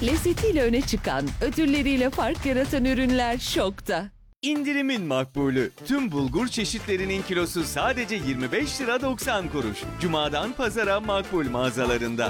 Lezzetiyle öne çıkan, ödülleriyle fark yaratan ürünler şokta. İndirimin makbulü. Tüm bulgur çeşitlerinin kilosu sadece 25 lira 90 kuruş. Cuma'dan pazara makbul mağazalarında.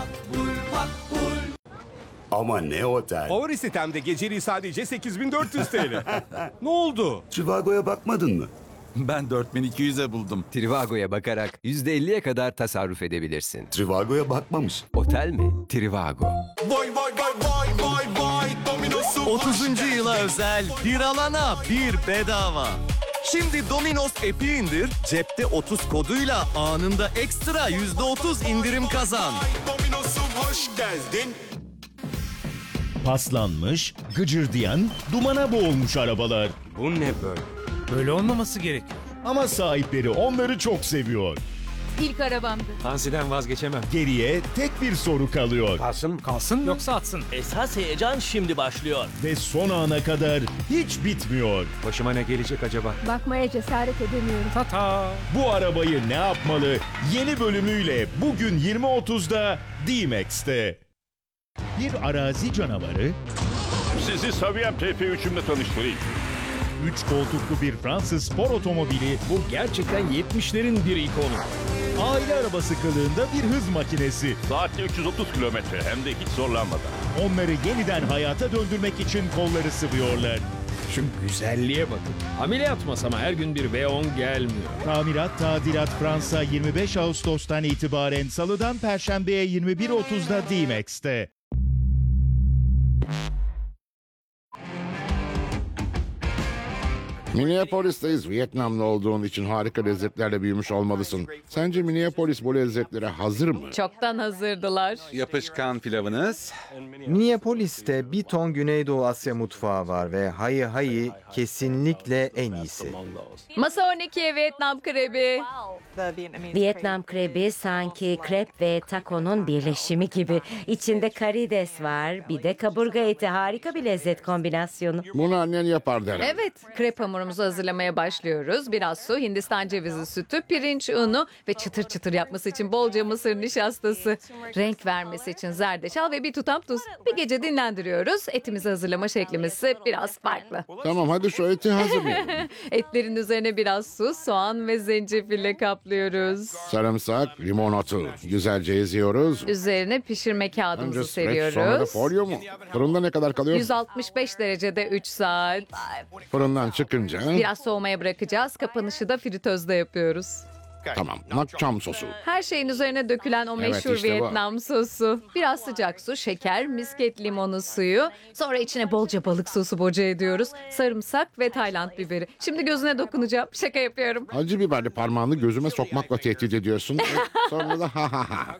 Ama ne otel? Favori sitemde geceliği sadece 8.400 TL. Ne oldu? Trivago'ya bakmadın mı? Ben 4200'e buldum. Trivago'ya bakarak %50'ye kadar tasarruf edebilirsin. Trivago'ya bakmamış. Otel mi? Trivago. Vay vay vay vay vay vay Domino's'um 30. yıla özel bir alana bir bedava. Şimdi Domino's app'i indir, cepte 30 koduyla anında ekstra %30 indirim kazan. Domino'sum hoş geldin. Paslanmış, gıcırdayan, dumana boğulmuş arabalar. Bu ne böyle? Böyle olmaması gerekiyor. Ama sahipleri onları çok seviyor. İlk arabamdı. Tansiden vazgeçemem. Geriye tek bir soru kalıyor. Kalsın yoksa atsın. Esas heyecan şimdi başlıyor. Ve son ana kadar hiç bitmiyor. Başıma ne gelecek acaba? Bakmaya cesaret edemiyorum. Tata. Bu arabayı ne yapmalı? Yeni bölümüyle bugün 20.30'da D-Max'te. Bir arazi canavarı, Sizi Saviyem TP3'ümle tanıştırayım. 3 koltuklu bir Fransız spor otomobili, Bu gerçekten 70'lerin bir ikonu. aile arabası kılığında bir hız makinesi. Saatte 330 kilometre hem de hiç zorlanmadan. Onları yeniden hayata döndürmek için kolları sıvıyorlar. Şu güzelliğe bakın. Ameliyat masama her gün bir V10 gelmiyor. Tamirat Tadilat Fransa 25 Ağustos'tan itibaren Salı'dan Perşembe'ye 21.30'da D-Max'te. Minneapolis'teyiz. Vietnamlı olduğun için harika lezzetlerle büyümüş olmalısın. Sence Minneapolis bu lezzetlere hazır mı? Çoktan hazırdılar. Yapışkan pilavınız. Minneapolis'te bir ton Güneydoğu Asya mutfağı var ve hayi hayi kesinlikle en iyisi. Masa 12'ye Vietnam krebi. Vietnam krebi sanki krep ve takonun birleşimi gibi. İçinde karides var, bir de kaburga eti. Harika bir lezzet kombinasyonu. Bunu annen yapar der. Evet, krep hamurumuzu hazırlamaya başlıyoruz. Biraz su, Hindistan cevizi sütü, pirinç unu ve çıtır çıtır yapması için bolca mısır nişastası. Renk vermesi için zerdeçal ve bir tutam tuz. Bir gece dinlendiriyoruz. Etimizi hazırlama şeklimiz ise biraz farklı. Tamam, hadi şu eti hazırlayalım. Etlerin üzerine biraz su, soğan ve zencefille kaplıyoruz. Sarımsak, limon otu. Güzelce eziyoruz. Üzerine pişirme kağıdımızı Önce streç, sonra da seriyoruz. folyo mu? Fırında ne kadar kalıyor? 165 derecede 3 saat. Fırından çıkınca... Biraz soğumaya bırakacağız. Kapanışı da fritözde yapıyoruz. Tamam, nakçam sosu. Her şeyin üzerine dökülen o Evet, meşhur işte bu. Vietnam sosu. Biraz sıcak su, şeker, misket limonu suyu. Sonra içine bolca balık sosu boca ediyoruz. Sarımsak ve Tayland biberi. Şimdi gözüne dokunacağım. Şaka yapıyorum. Acı biberli parmağını gözüme sokmakla tehdit ediyorsun. Sonra da ha ha ha.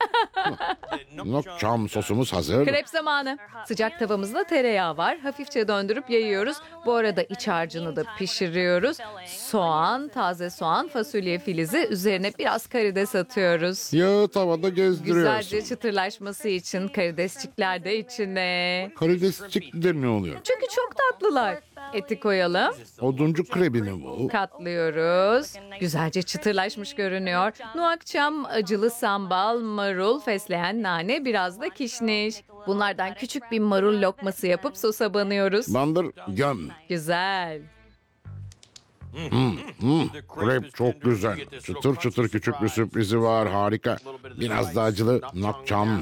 Nakçam sosumuz hazır. Krep zamanı. Sıcak tavamızda tereyağı var. Hafifçe döndürüp yayıyoruz. Bu arada iç harcını da pişiriyoruz. Soğan, taze soğan, fasulye filizi. Üzerine biraz karides atıyoruz. Yağı tavada gezdiriyorsun. Güzelce çıtırlaşması için karidesçikler de içine. Karidesçikler ne oluyor? Çünkü çok tatlılar. Eti koyalım. Oduncu krebi mi bu? Katlıyoruz. Güzelce çıtırlaşmış görünüyor. Nuakçam, acılı sambal, marul, fesleğen, nane, biraz da kişniş. Bunlardan küçük bir marul lokması yapıp sosa banıyoruz. Bandır, göm. Güzel. Krep çok güzel. Çıtır çıtır küçük bir sürprizi var. Harika. Biraz da acılı nakçam.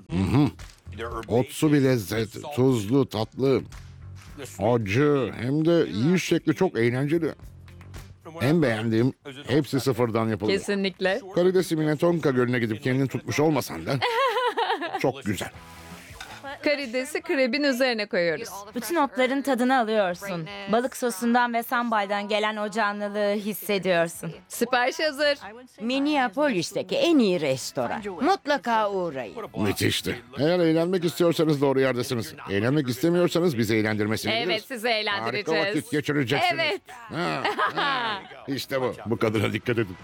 Otsu bir lezzet. Tuzlu, tatlı. Acı. Hem de yiyiş şekli çok eğlenceli. En beğendiğim hepsi sıfırdan yapıldı. Kesinlikle. Karidesi Minnetonka Gölü'ne gidip kendini tutmuş olmasan da çok güzel. Karidesi krebin üzerine koyuyoruz. Bütün otların tadını alıyorsun. Balık sosundan ve sambaldan gelen o canlılığı hissediyorsun. Sipariş hazır. Minneapolis'teki en iyi restoran. Mutlaka uğrayın. Müthişti. Eğer eğlenmek istiyorsanız doğru yerdesiniz. Eğlenmek istemiyorsanız bizi eğlendirmesini Evet, biliriz. sizi eğlendireceğiz. Harika vakit geçireceksiniz. Evet. İşte bu. Bu kadına dikkat edin.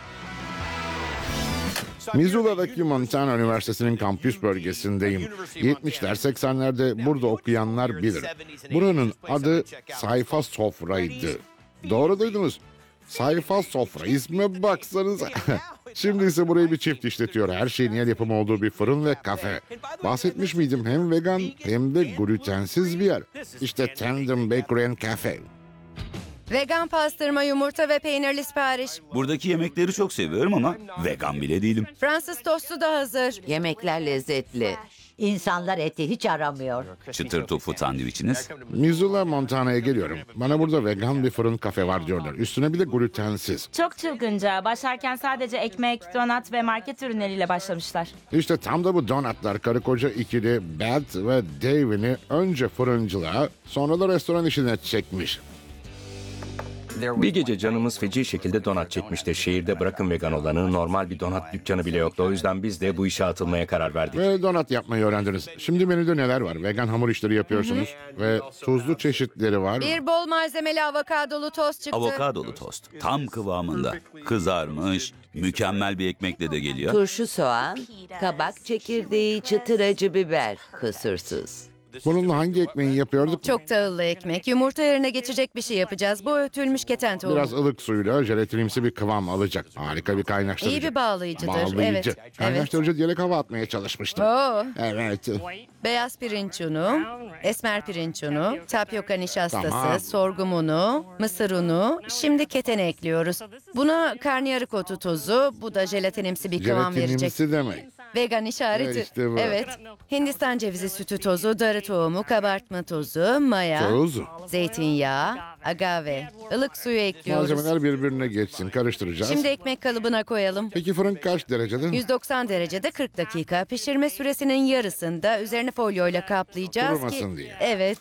Missoula'daki Montana Üniversitesi'nin kampüs bölgesindeyim. 70'ler 80'lerde burada okuyanlar bilir. Buranın adı Sayfa Sofra'ydı. Doğru duydunuz. Sayfa sofra isme baksanıza. Şimdi ise burayı bir çift işletiyor. Her şeyin el yapımı olduğu bir fırın ve kafe. Bahsetmiş miydim? Hem vegan hem de glutensiz bir yer. İşte Tandem Bakery and Cafe. Vegan pastırma, yumurta ve peynirli sipariş. Buradaki yemekleri çok seviyorum ama vegan bile değilim. Fransız tostu da hazır. Yemekler lezzetli. İnsanlar eti hiç aramıyor. Çıtır tofu sandviçiniz. Missoula, Montana'ya geliyorum. Bana burada vegan bir fırın kafe var diyorlar. Üstüne bir de glutensiz. Çok çılgınca. Başlarken sadece ekmek, donat ve market ürünleriyle başlamışlar. İşte tam da bu donatlar karı koca ikili Beth ve David'i önce fırıncılığa sonra da restoran işine çekmiş. Bir gece canımız feci şekilde donat çekmişti. Şehirde bırakın vegan olanı normal bir donat dükkanı bile yoktu. O yüzden biz de bu işe atılmaya karar verdik. Ve donat yapmayı öğrendiniz. Şimdi menüde neler var? Vegan hamur işleri yapıyorsunuz. Ve tuzlu çeşitleri var. Bir bol malzemeli avokadolu tost çıktı. Avokadolu tost. Tam kıvamında. Kızarmış, mükemmel bir ekmekle de geliyor. Turşu soğan, kabak çekirdeği, çıtır acı biber, kusursuz. Bununla hangi ekmeği yapıyorduk? Çok tahıllı ekmek. Yumurta yerine geçecek bir şey yapacağız. Bu öğütülmüş keten tohumu. Biraz ılık suyla jelatinimsi bir kıvam alacak. Harika bir kaynaştırıcı. İyi bir bağlayıcıdır. Bağlayıcı. Evet. Kaynaştırıcı diyerek hava atmaya çalışmıştım. Oo. Evet. Beyaz pirinç unu, esmer pirinç unu, tapyoka nişastası, Tamam. sorgum unu, mısır unu. Şimdi keten ekliyoruz. Buna karnıyarık otu tozu, bu da jelatinimsi bir kıvam verecek. Jelatinimsi demek. Vegan işareti. İşte bu. Evet. Hindistan cevizi sütü tozu, darı tohumu, kabartma tozu, maya, Tuz. zeytinyağı, agave. Ilık suyu ekliyoruz. Malzemeler birbirine geçsin. Karıştıracağız. Şimdi ekmek kalıbına koyalım. Peki fırın kaç derecede? 190 derecede 40 dakika. Pişirme süresinin yarısında üzerine folyoyla kaplayacağız Kurumasın ki... diye. Evet.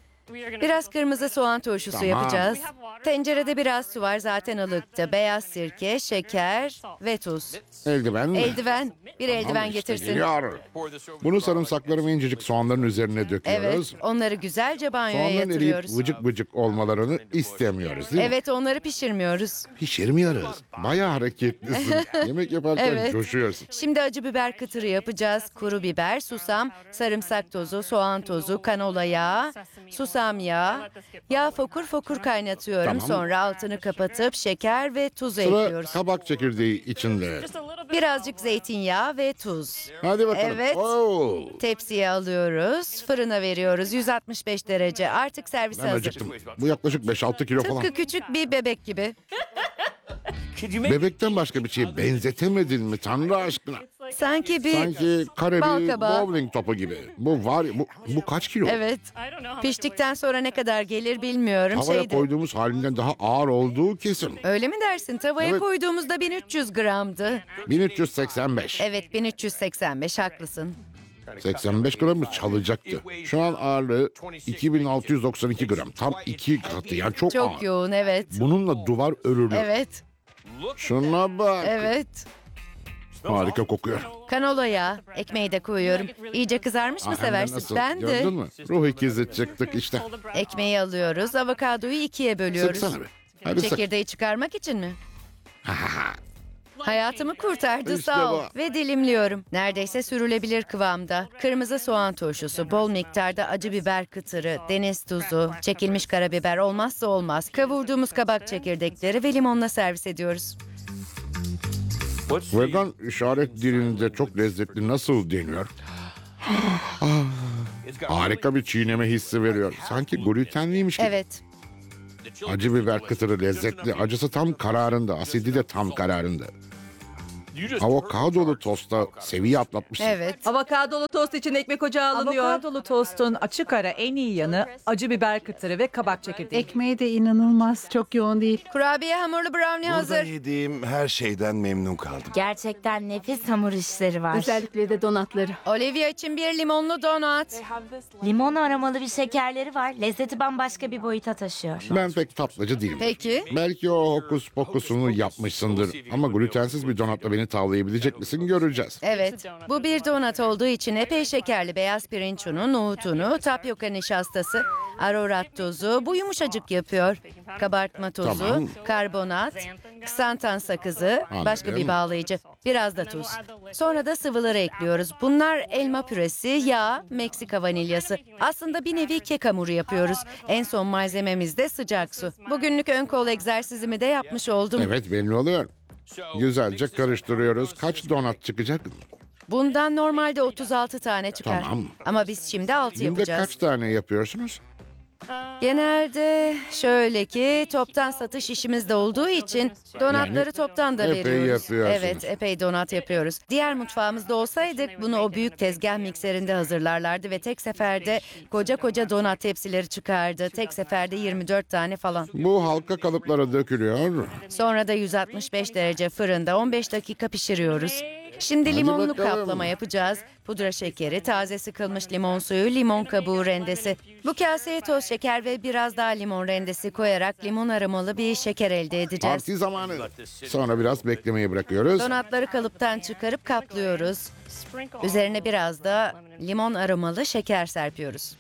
Biraz kırmızı soğan turşusu Tamam. yapacağız. Tencerede biraz su var zaten ılıktı. Beyaz sirke, şeker ve tuz. Eldiven mi? Eldiven. Bir eldiven Tamam, işte getirsin. geliyor. Bunu sarımsakları ve incecik soğanların üzerine döküyoruz. Evet, onları güzelce banyoya Soğanların eriyip yatırıyoruz. vıcık vıcık olmalarını istemiyoruz değil mi? Evet, onları pişirmiyoruz. Pişirmiyoruz. Bayağı hareketlisin. Yemek yaparken Evet. coşuyorsun. Şimdi acı biber kıtırı yapacağız. Kuru biber, susam, sarımsak tozu, soğan tozu, kanola yağı, susam yağı. Yağ fokur fokur kaynatıyorum. Tamam. Sonra altını kapatıp şeker ve tuz Sıra ekliyoruz. kabak çekirdeği içinde. Birazcık zeytinyağı ve tuz. Hadi bakalım. Evet. Oo. Tepsiye alıyoruz. Fırına veriyoruz. 165 derece. Artık servise Ben hazır. acıktım. Bu yaklaşık 5-6 kilo falan. Tıpkı küçük bir bebek gibi. Bebekten başka bir şeye benzetemedin mi Tanrı aşkına? Sanki bir Sanki kare bal bir kabağı. bowling topu gibi. Bu var ya, bu kaç kilo? Evet. Piştikten sonra ne kadar gelir bilmiyorum. Havaya koyduğumuz halinden daha ağır olduğu kesin. Öyle mi dersin? Tavaya Evet. koyduğumuzda 1300 gramdı. 1385. Evet, 1385 haklısın. 85 gramı çalacaktı. Şu an ağırlığı 2692 gram. Tam 2 katı yani çok ağır. Çok yoğun, evet. Bununla duvar örülür. Evet, Şuna bak. evet. Harika kokuyor. Kanola yağı. Ekmeği de koyuyorum. İyice kızarmış mı Hem de seversin? nasıl? Ben de. Gördün mü? Ruh ikizi çıktık işte. Ekmeği alıyoruz. Avokadoyu ikiye bölüyoruz. Sıksana bir. Hadi sık. Çekirdeği çıkarmak için mi? Hayatımı kurtardı İşte sağ ol. bu. Ve dilimliyorum. Neredeyse sürülebilir kıvamda. Kırmızı soğan turşusu, bol miktarda acı biber kıtırı, deniz tuzu, çekilmiş karabiber olmazsa olmaz. Kavurduğumuz kabak çekirdekleri ve limonla servis ediyoruz. Vegan işaret dilinde çok lezzetli nasıl deniyor? Harika bir çiğneme hissi veriyor. Sanki glutenliymiş gibi. Evet. Acı biber kıtırı lezzetli. Acısı tam kararında. Asidi de tam kararında. Avokadolu tosta seviye atlatmışsın. Evet. Avokadolu tost için ekmek ocağı alınıyor. Avokadolu tostun açık ara en iyi yanı acı biber kıtırı ve kabak çekirdeği. Ekmeği de inanılmaz. Çok yoğun değil. Kurabiye hamurlu brownie hazır. Yediğim her şeyden memnun kaldım. Gerçekten nefis hamur işleri var. Özellikle de donatları. Olivia için bir limonlu donut. Limon aromalı bir şekerleri var. Lezzeti bambaşka bir boyuta taşıyor. Ben pek tatlıcı değilim. Peki. Belki o hokus pokusunu yapmışsındır. Ama glutensiz bir donatla beni beni tavlayabilecek misin göreceğiz. Evet, bu bir donat olduğu için epey şekerli beyaz pirinç unu, nohut unu, tapyoka nişastası, ararat tozu bu yumuşacık yapıyor. Kabartma tozu, Tamam. karbonat, ksantan sakızı, başka bir bağlayıcı, biraz da tuz. Sonra da sıvıları ekliyoruz. Bunlar elma püresi, yağ, Meksika vanilyası. Aslında bir nevi kek hamuru yapıyoruz. En son malzememiz de sıcak su. Bugünlük ön kol egzersizimi de yapmış oldum. Evet belli oluyor. Güzelce karıştırıyoruz. Kaç donat çıkacak? Bundan normalde 36 tane çıkar. Tamam. Ama biz şimdi 6 Günde yapacağız. kaç tane yapıyorsunuz? Genelde şöyle ki toptan satış işimiz de olduğu için donatları Yani toptan da epey veriyoruz. yapıyorsunuz. Evet, epey donat yapıyoruz. Diğer mutfağımızda olsaydık bunu o büyük tezgah mikserinde hazırlarlardı ve tek seferde koca koca donat tepsileri çıkardı. Tek seferde 24 tane falan. Bu halka kalıplara dökülüyor. Sonra da 165 derece fırında 15 dakika pişiriyoruz. Şimdi Hadi limonlu bakalım. kaplama yapacağız. Pudra şekeri, taze sıkılmış limon suyu, limon kabuğu rendesi. Bu kaseye toz şeker ve biraz daha limon rendesi koyarak limon aromalı bir şeker elde edeceğiz. Parti zamanı. Sonra biraz beklemeye bırakıyoruz. Donatları kalıptan çıkarıp kaplıyoruz. Üzerine biraz da limon aromalı şeker serpiyoruz.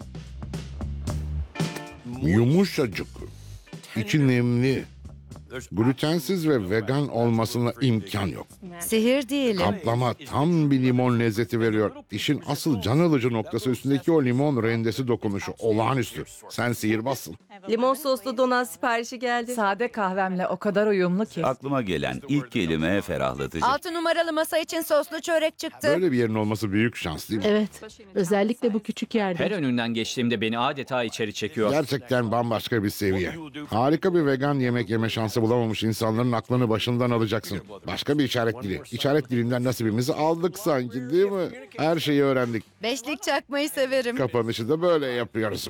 Yumuşacık. İçi nemli. Glutensiz ve vegan olmasına imkan yok. Sihir değilim. Kaplama tam bir limon lezzeti veriyor. İşin asıl can alıcı noktası üstündeki o limon rendesi dokunuşu. Olağanüstü. Sen sihirbazsın. Limon soslu donat siparişi geldi. Sade kahvemle o kadar uyumlu ki. Aklıma gelen ilk kelime ferahlatıcı. 6 numaralı masa için soslu çörek çıktı. Böyle bir yerin olması büyük şans değil mi? Evet. Özellikle bu küçük yerde. Her önünden geçtiğimde beni adeta içeri çekiyor. Gerçekten bambaşka bir seviye. Harika bir vegan yemek yeme şansı bulamamış insanların aklını başından alacaksın. Başka bir işaret dili. İşaret dilinden nasibimizi aldık sanki değil mi? Her şeyi öğrendik. Beşlik çakmayı severim. Kapanışı da böyle yapıyoruz.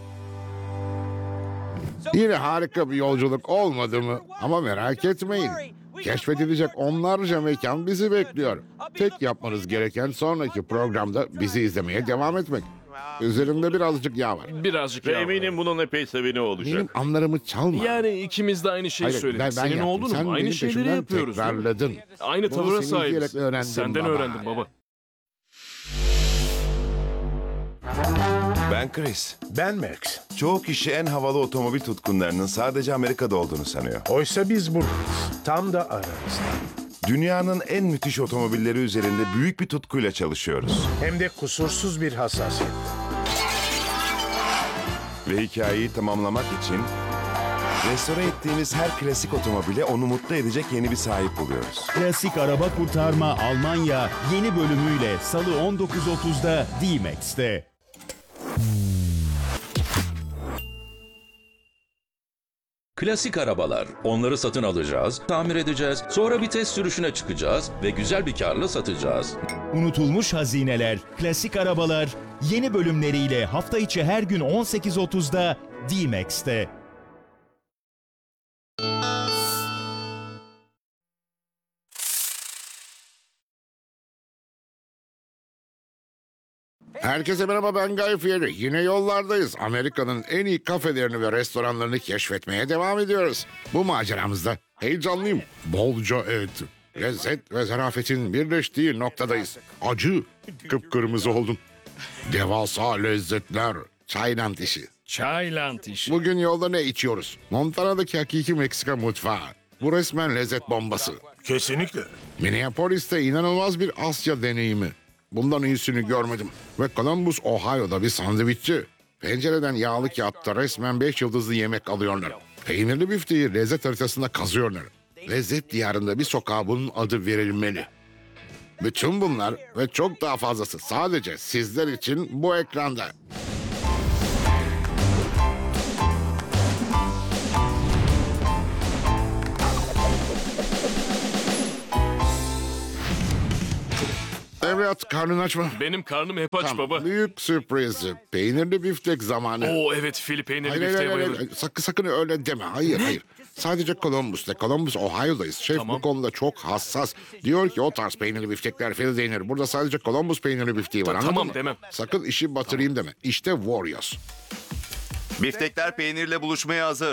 Yine harika bir yolculuk olmadı mı? Ama merak etmeyin. Keşfedilecek onlarca mekan bizi bekliyor. Tek yapmanız gereken sonraki programda bizi izlemeye devam etmek. Üzerimde birazcık yağ var. Birazcık ve eminim bunun epey seveni olacak. Benim anlarımı çalma. Yani ikimiz de aynı şeyi Hayır, söyledik. ben Senin yaptım. oldu Sen mu? Aynı benim şeyleri peşimden yapıyoruz. değil mi? tekrarladın. Aynı Bunu tavıra senin sahibiz. diyerek öğrendim Senden baba. öğrendim baba. Ben Chris. Ben Max. Çoğu kişi en havalı otomobil tutkunlarının sadece Amerika'da olduğunu sanıyor. Oysa biz buradayız. Tam da aramızda. Dünyanın en müthiş otomobilleri üzerinde büyük bir tutkuyla çalışıyoruz. Hem de kusursuz bir hassasiyet. Ve hikayeyi tamamlamak için restore ettiğimiz her klasik otomobile onu mutlu edecek yeni bir sahip buluyoruz. Klasik Araba Kurtarma Almanya yeni bölümüyle Salı 19.30'da D-Max'te. Klasik arabalar. Onları satın alacağız, tamir edeceğiz, sonra bir test sürüşüne çıkacağız ve güzel bir karla satacağız. Unutulmuş hazineler, klasik arabalar yeni bölümleriyle hafta içi her gün 18.30'da D-Max'te. Herkese merhaba, ben Guy Fieri. Yine yollardayız. Amerika'nın en iyi kafelerini ve restoranlarını keşfetmeye devam ediyoruz. Bu maceramızda heyecanlıyım. Bolca et, lezzet ve zarafetin birleştiği noktadayız. Acı, kıpkırmızı oldum. Devasa lezzetler, Çayland işi. Çayland işi. Bugün yolda ne içiyoruz? Montana'daki hakiki Meksika mutfağı. Bu resmen lezzet bombası. Kesinlikle. Minneapolis'te inanılmaz bir Asya deneyimi. Bundan iyisini görmedim. Ve Columbus, Ohio'da bir sandviççi. Pencereden yağlı kağıtta resmen 5 yıldızlı yemek alıyorlar. Peynirli bifteyi lezzet haritasında kazıyorlar. Lezzet diyarında bir sokağa bunun adı verilmeli. Bütün bunlar ve çok daha fazlası sadece sizler için bu ekranda. Evet, karnın aç mı? Benim karnım hep aç Tamam, baba. büyük sürpriz. Peynirli biftek zamanı. Oo evet, Fili peynirli Hayır, bifteğe hayır, bayılırım. sakın öyle deme. Hayır. Sadece Columbus'ta. Columbus, Ohio'dayız. Şef bu konuda çok hassas. Diyor ki o tarz peynirli biftekler Philly denir. Burada sadece Columbus peynirli bifteği var. Anladın Tamam, mı? demem. Sakın işi batırayım deme. İşte Warriors. Biftekler peynirle buluşmaya hazır.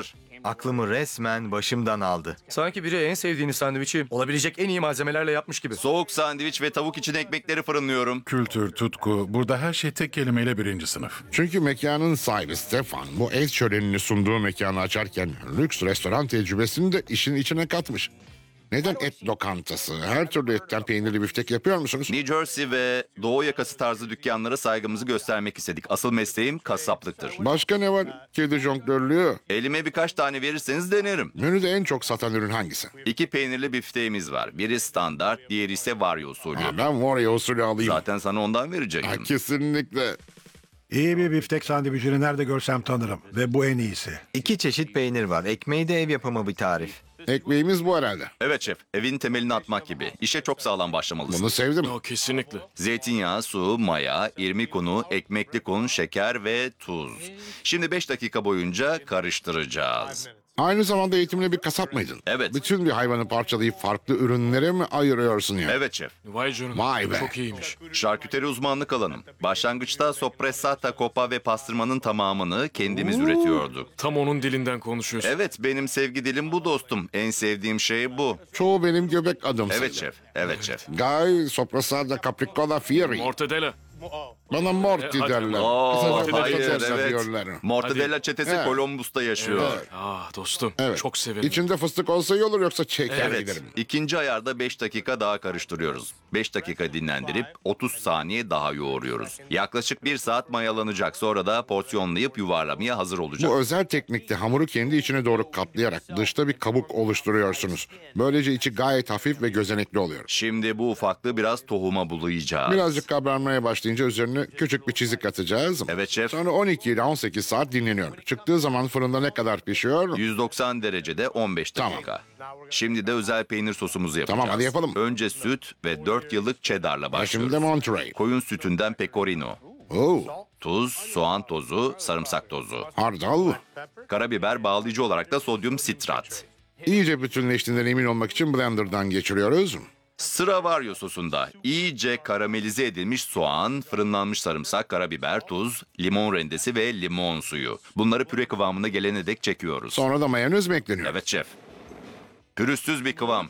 aklımı resmen başımdan aldı. Sanki biri en sevdiğini sandviçi olabilecek en iyi malzemelerle yapmış gibi. Soğuk sandviç ve tavuk için ekmekleri fırınlıyorum. Kültür, tutku, burada her şey tek kelimeyle birinci sınıf. Çünkü mekanın sahibi Stefan bu et şölenini sunduğu mekanı açarken lüks restoran tecrübesini de işin içine katmış. Neden et lokantası? Her türlü etten peynirli biftek yapıyor musunuz? New Jersey ve Doğu yakası tarzı dükkanlara saygımızı göstermek istedik. Asıl mesleğim kasaplıktır. Başka ne var? Kedi jonglörlüğü. Elime birkaç tane verirseniz denerim. Menüde en çok satan ürün hangisi? 2 peynirli bifteğimiz var. Biri standart, diğeri ise Vario usulü. Ben Warrior usulü alayım. Zaten sana ondan verecektim. Kesinlikle. İyi bir biftek sandviçini nerede görsem tanırım ve bu en iyisi. 2 çeşit peynir var. Ekmeği de ev yapımı bir tarif. Ekmeğimiz bu herhalde. Evet şef, evin temelini atmak gibi. İşe çok sağlam başlamalısın. Bunu sevdim. Kesinlikle. Zeytinyağı, su, maya, irmik unu, ekmeklik un, şeker ve tuz. Şimdi 5 dakika boyunca karıştıracağız. Aynı zamanda eğitimli bir kasap mıydın? Evet. Bütün bir hayvanı parçalayıp farklı ürünlere mi ayırıyorsun ya? Evet şef. Vay canına. Vay be. Çok iyiymiş. Şarküteri uzmanlık alanım. Başlangıçta soppressata, copa ve pastırmanın tamamını kendimiz üretiyorduk. Tam onun dilinden konuşuyorsun. Evet, benim sevgi dilim bu dostum. En sevdiğim şey bu. Çoğu benim göbek adım. Evet şef, evet şef. Guy, Soprasada, Capricola, Fieri. Mortadella. Bana Morty hadi. derler. Oo, hayır, Patates evet. diyorlar. Mortadella çetesi Evet. Columbus'ta yaşıyor. Evet. Dostum. Evet. Çok severim. İçinde fıstık olsa iyi olur yoksa çeker Evet. giderim. İkinci ayarda 5 dakika daha karıştırıyoruz. 5 dakika dinlendirip 30 saniye daha yoğuruyoruz. Yaklaşık 1 saat mayalanacak. Sonra da porsiyonlayıp yuvarlamaya hazır olacak. Bu özel teknikte hamuru kendi içine doğru katlayarak dışta bir kabuk oluşturuyorsunuz. Böylece içi gayet hafif ve gözenekli oluyor. Şimdi bu ufaklığı biraz tohuma bulayacağız. Birazcık kabarmaya başlayınca üzerine küçük bir çizik atacağız. Evet şef. Sonra 12 ile 18 saat dinleniyor. Çıktığı zaman fırında ne kadar pişiyor? 190 derecede 15 dakika. Şimdi de özel peynir sosumuzu yapacağız. Tamam, hadi yapalım. Önce süt ve 4 yıllık cheddar'la başlıyoruz. Şimdi Monterey. Koyun sütünden pecorino. Oo. Tuz, soğan tozu, sarımsak tozu. Hardal. Karabiber bağlayıcı olarak da sodyum sitrat. İyice bütünleştiğinden emin olmak için blenderdan geçiriyoruz. Sıra Vario sosunda. İyice karamelize edilmiş soğan, fırınlanmış sarımsak, karabiber, tuz, limon rendesi ve limon suyu. Bunları püre kıvamına gelene dek çekiyoruz. Sonra da mayonez mi ekleniyor? Evet şef. Pürüzsüz bir kıvam.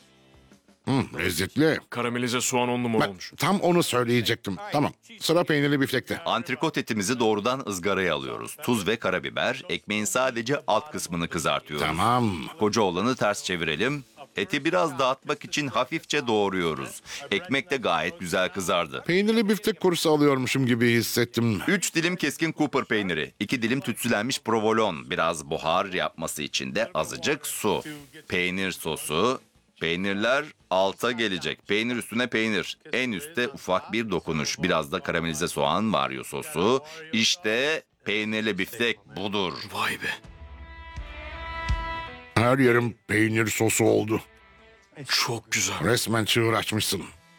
Lezzetli. Karamelize soğan 10 numara olmuş. Tam onu söyleyecektim. Tamam. Sıra peynirli biftekte. Antrikot etimizi doğrudan ızgaraya alıyoruz. Tuz ve karabiber, ekmeğin sadece alt kısmını kızartıyoruz. Tamam. Koca olanı ters çevirelim. Eti biraz dağıtmak için hafifçe doğruyoruz. Ekmek de gayet güzel kızardı. Peynirli biftek kursu alıyormuşum gibi hissettim. 3 dilim keskin Cooper peyniri, 2 dilim tütsülenmiş provolone, biraz buhar yapması için de azıcık su. Peynir sosu, peynirler alta gelecek. Peynir üstüne peynir. En üstte ufak bir dokunuş. Biraz da karamelize soğan, Vario sosu. İşte peynirli biftek budur. Vay be. Her yerim peynir sosu oldu. Çok güzel. Resmen çığır açmışsın.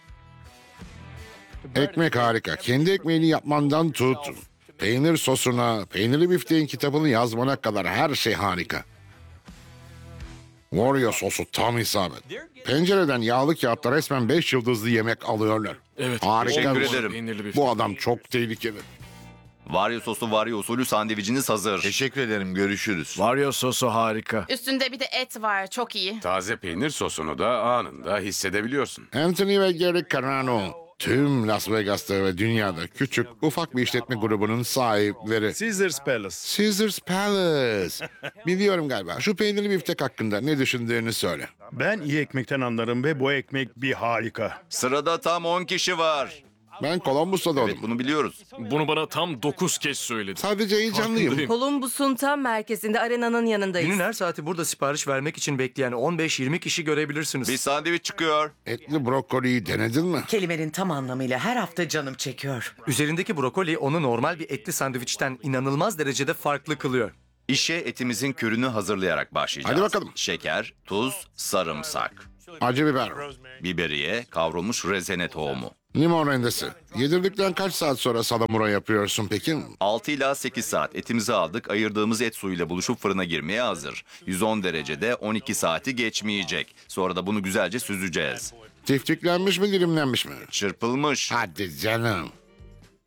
Ekmek harika. Kendi ekmeğini yapmandan tut. Peynir sosuna, peynirli bifteğin kitabını yazmana kadar her şey harika. Warrior sosu tam isabet. Pencereden yağlı kağıtta resmen 5 yıldızlı yemek alıyorlar. Evet. Harika. Teşekkür bir şey. ederim. Bu adam çok tehlikeli. Vario sosu, Vario usulü sandviçiniz hazır. Teşekkür ederim. Görüşürüz. Vario sosu harika. Üstünde bir de et var. Çok iyi. Taze peynir sosunu da anında hissedebiliyorsun. Anthony ve Gary Carano. Tüm Las Vegas'ta ve dünyada küçük, ufak bir işletme grubunun sahipleri. Caesars Palace. Caesars Palace. Biliyorum galiba. Şu peynirli biftek hakkında ne düşündüğünü söyle. Ben iyi ekmekten anlarım ve bu ekmek bir harika. Sırada tam 10 kişi var. Ben Columbus'ta doğdum. Evet, bunu biliyoruz. Bunu bana tam 9 kez söyledi. Sadece heyecanlıyım. Farkındayım. Columbus'un tam merkezinde arenanın yanındayız. Günün her saati burada sipariş vermek için bekleyen 15-20 kişi görebilirsiniz. Bir sandviç çıkıyor. Etli brokoliyi denedin mi? Kelimenin tam anlamıyla her hafta canım çekiyor. Üzerindeki brokoli onu normal bir etli sandviçten inanılmaz derecede farklı kılıyor. İşe etimizin kürünü hazırlayarak başlayacağız. Hadi bakalım. Şeker, tuz, sarımsak, Acı biber, biberiye, kavrulmuş rezene tohumu. limon rendesi. Yedirdikten kaç saat sonra salamura yapıyorsun peki? 6 ila 8 saat etimizi aldık. Ayırdığımız et suyuyla buluşup fırına girmeye hazır. 110 derecede 12 saati geçmeyecek. Sonra da bunu güzelce süzeceğiz. Tiftiklenmiş mi, dilimlenmiş mi? Çırpılmış. Hadi canım.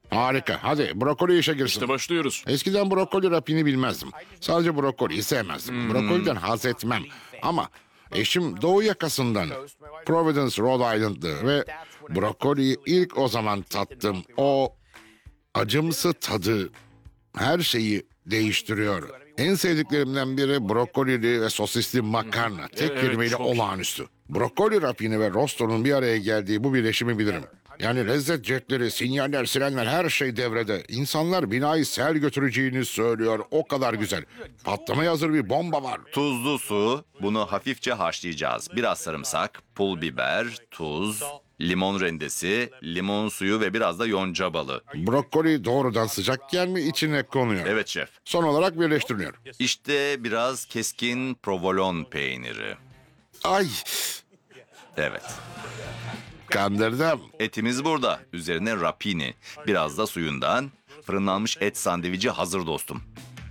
Harika. Hadi brokoli işe girsin. İşte başlıyoruz. Eskiden brokoli rapini bilmezdim. Sadece brokoliyi sevmezdim. Brokoliden haz etmem. Ama eşim Doğu yakasından, Providence, Rhode Island'dı ve brokoliyi ilk o zaman tattım. O acımsı tadı her şeyi değiştiriyor. En sevdiklerimden biri brokolili ve sosisli makarna. Tek Evet, kelimeyle çok iyi. olağanüstü. Brokoli rapini ve rostonun bir araya geldiği bu birleşimi bilirim. Yani lezzet jetleri, sinyaller, sirenler her şey devrede. İnsanlar binayı sel götüreceğini söylüyor. O kadar güzel. Patlamaya hazır bir bomba var. Tuzlu su. Bunu hafifçe haşlayacağız. Biraz sarımsak, pul biber, tuz, limon rendesi, limon suyu ve biraz da yonca balı. Brokoli doğrudan sıcakken mi içine konuyor? Evet şef. Son olarak birleştiriliyor. İşte biraz keskin provolone peyniri. Ay, Evet. kandırdım. Etimiz burada. Üzerine rapini. Biraz da suyundan. Fırınlanmış et sandviçi hazır dostum.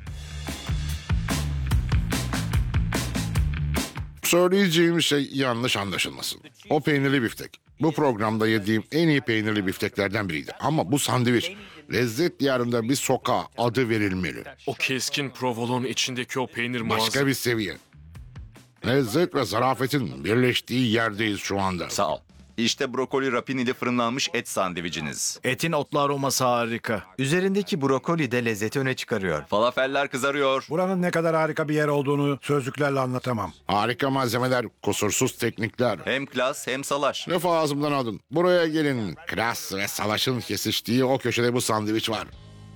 Söyleyeceğim şey yanlış anlaşılmasın. O peynirli biftek. Bu programda yediğim en iyi peynirli bifteklerden biriydi. Ama bu sandviç lezzet diyarında bir sokağa adı verilmeli. O keskin provolon içindeki o peynir muazzam. Başka bir seviye. Lezzet ve zarafetin birleştiği yerdeyiz şu anda. Sağ ol. İşte brokoli rapinili fırınlanmış et sandviçiniz. Etin otlu aroması harika. Üzerindeki brokoli de lezzeti öne çıkarıyor. Falafeller kızarıyor. Buranın ne kadar harika bir yer olduğunu sözcüklerle anlatamam. Harika malzemeler, kusursuz teknikler. Hem klas hem salaş. Lafı ağzımdan aldın. Buraya gelin. Klas ve savaşın kesiştiği o köşede bu sandviç var.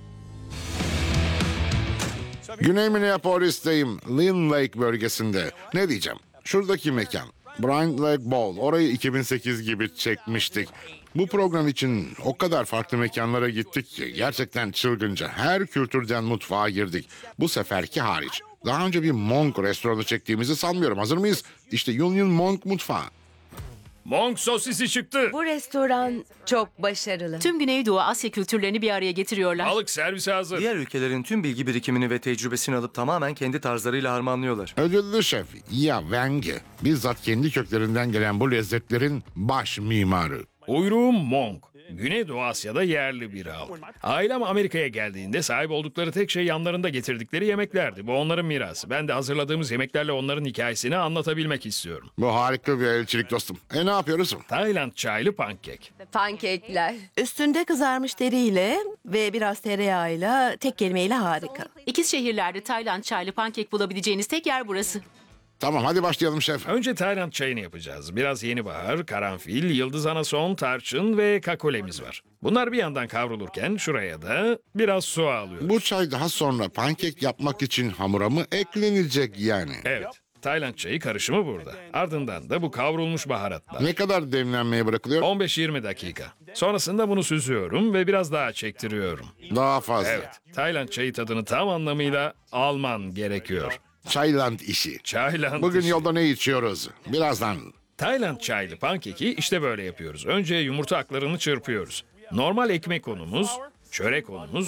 Güney Minneapolis'teyim. Lynn Lake bölgesinde. Ne diyeceğim? Şuradaki mekan. Bryant Lake Bowl. Orayı 2008 gibi çekmiştik. Bu program için o kadar farklı mekanlara gittik ki gerçekten çılgınca. Her kültürden mutfağa girdik. Bu seferki hariç. Daha önce bir Monk restoranı çektiğimizi sanmıyorum. Hazır mıyız? İşte Union Monk mutfağı. Monk sosisi çıktı. Bu restoran çok başarılı. Tüm Güneydoğu Asya kültürlerini bir araya getiriyorlar. Balık servise hazır. Diğer ülkelerin tüm bilgi birikimini ve tecrübesini alıp tamamen kendi tarzlarıyla harmanlıyorlar. Ödüllü şef Ya Wenge. Bizzat kendi köklerinden gelen bu lezzetlerin baş mimarı. Uyruğum Monk. Güneydoğu Asya'da yerli bir halk. Ailem Amerika'ya geldiğinde sahip oldukları tek şey yanlarında getirdikleri yemeklerdi. Bu onların mirası. Ben de hazırladığımız yemeklerle onların hikayesini anlatabilmek istiyorum. Bu harika bir elçilik dostum. Ne yapıyoruz? Tayland çaylı pankek. Pankekler. Üstünde kızarmış teriyle ve biraz tereyağıyla tek kelimeyle harika. İkiz şehirlerde Tayland çaylı pankek bulabileceğiniz tek yer burası. Tamam hadi başlayalım şef. Önce Tayland çayını yapacağız. Biraz yeni bahar, karanfil, yıldız anason, tarçın ve kakolemiz var. Bunlar bir yandan kavrulurken şuraya da biraz su alıyoruz. Bu çay daha sonra pankek yapmak için hamura mı eklenecek yani? Evet. Tayland çayı karışımı burada. Ardından da bu kavrulmuş baharatlar. Ne kadar demlenmeye bırakılıyor? 15-20 dakika. Sonrasında bunu süzüyorum ve biraz daha çektiriyorum. Daha fazla. Evet. Tayland çayı tadını tam anlamıyla alman gerekiyor. Çayland işi. Çayland Bugün işi. yolda ne içiyoruz? Birazdan. Tayland çaylı pankeki işte böyle yapıyoruz. Önce yumurta aklarını çırpıyoruz. Normal ekmek unumuz, çörek unumuz,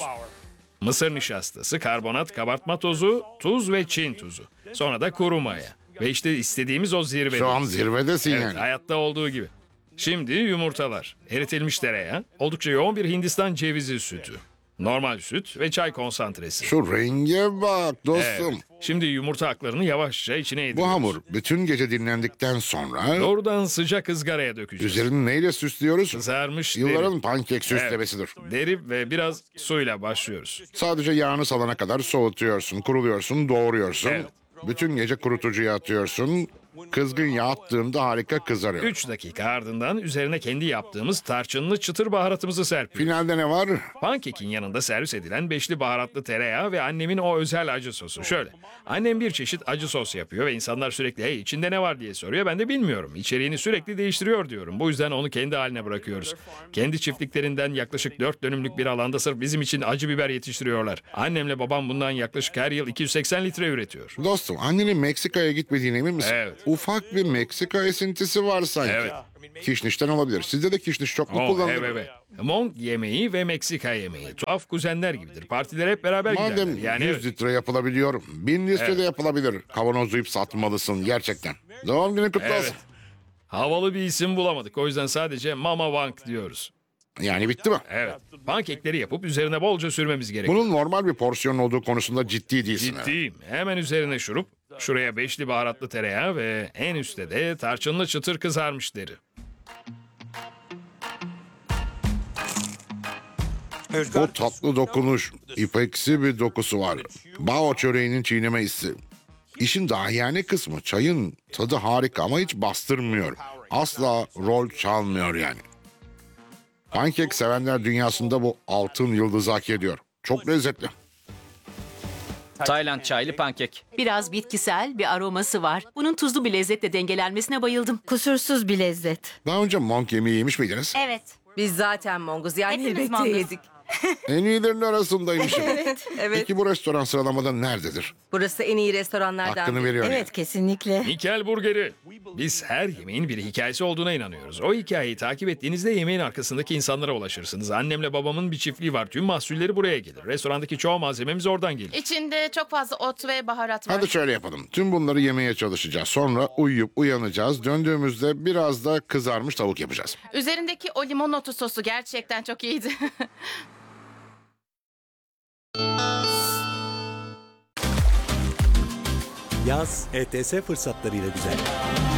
mısır nişastası, karbonat, kabartma tozu, tuz ve Çin tuzu. Sonra da kuru maya. Ve işte istediğimiz o zirvede. Şu an zirvedesin Evet, yani. hayatta olduğu gibi. Şimdi yumurtalar, eritilmiş tereyağı, oldukça yoğun bir Hindistan cevizi sütü, normal süt ve çay konsantresi. Şu renge bak dostum. Evet. Şimdi yumurta aklarını yavaşça içine Bu ediniyoruz. hamur bütün gece dinlendikten sonra Doğrudan sıcak ızgaraya dökeceğiz. üzerini neyle süslüyoruz? Kızarmış Yılların deri. pankek süslemesidir. Deri ve biraz suyla başlıyoruz. Sadece yağını salana kadar soğutuyorsun, kuruluyorsun, doğruyorsun. Evet. Bütün gece kurutucuya atıyorsun. Kızgın yağ attığında harika kızarıyor. 3 dakika ardından üzerine kendi yaptığımız tarçınlı çıtır baharatımızı serpiyoruz. Finalde ne var? Pankekin yanında servis edilen beşli baharatlı tereyağı ve annemin o özel acı sosu. Şöyle, annem bir çeşit acı sos yapıyor ve insanlar sürekli hey içinde ne var diye soruyor. Ben de bilmiyorum. İçeriğini sürekli değiştiriyor diyorum. Bu yüzden onu kendi haline bırakıyoruz. Kendi çiftliklerinden yaklaşık 4 dönümlük bir alanda sırf bizim için acı biber yetiştiriyorlar. Annemle babam bundan yaklaşık her yıl 280 litre üretiyor. Dostum annenin Meksika'ya gitmediğine emin misin? Evet. Ufak bir Meksika esintisi var sanki. Evet. Kişnişten olabilir. Sizde de kişniş çok mu kullanılır? Evet. Monk yemeği ve Meksika yemeği. Tuhaf kuzenler gibidir. Partiler hep beraber Madem giderler. Yani 100 litre yapılabiliyor, 1000 litre Evet. de yapılabilir. Kavanozlayıp satmalısın gerçekten. Doğum günün kutlu olsun. Havalı bir isim bulamadık. O yüzden sadece Mama Wang diyoruz. Yani bitti mi? Evet. Pankekleri yapıp üzerine bolca sürmemiz gerekiyor. Bunun normal bir porsiyon olduğu konusunda ciddi değilsin. Ciddiyim. Hemen üzerine şurup, şuraya beşli baharatlı tereyağı ve en üstte de tarçınlı çıtır kızarmış deri. O tatlı dokunuş, ipeksi bir dokusu var. Bao çöreğinin çiğneme hissi. İşin dahiyane kısmı, çayın tadı harika ama hiç bastırmıyor. Asla rol çalmıyor yani. Pankek sevenler dünyasında bu altın yıldızı hak ediyor. Çok lezzetli. Tayland çaylı pankek. Biraz bitkisel bir aroması var. Bunun tuzlu bir lezzetle dengelenmesine bayıldım. Kusursuz bir lezzet. Daha önce monk yemeği yemiş miydiniz? Evet. Biz zaten Monguz yani Hepimiz elbette Monguz. yedik. En iyilerinin arasındaymışım. Evet. Peki bu restoran sıralamada nerededir? Burası en iyi restoranlardan Hakkını biri. veriyor. Evet, kesinlikle. Mikel Burgeri. Biz her yemeğin bir hikayesi olduğuna inanıyoruz. O hikayeyi takip ettiğinizde yemeğin arkasındaki insanlara ulaşırsınız. Annemle babamın bir çiftliği var. Tüm mahsulleri buraya gelir. Restorandaki çoğu malzememiz oradan gelir. İçinde çok fazla ot ve baharat var. Hadi şöyle yapalım. Tüm bunları yemeye çalışacağız. Sonra uyuyup uyanacağız. Döndüğümüzde biraz da kızarmış tavuk yapacağız. Üzerindeki o limon otu sosu gerçekten çok iyiydi. Yaz ETS fırsatlarıyla güzel.